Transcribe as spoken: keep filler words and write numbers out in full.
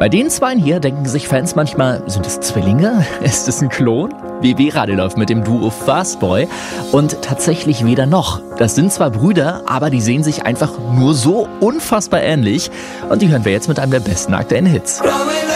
Bei den Zweien hier denken sich Fans manchmal, sind es Zwillinge? Ist es ein Klon? W W Radio läuft mit dem Duo Fastboy und tatsächlich weder noch. Das sind zwar Brüder, aber die sehen sich einfach nur so unfassbar ähnlich und die hören wir jetzt mit einem der besten aktuellen Hits.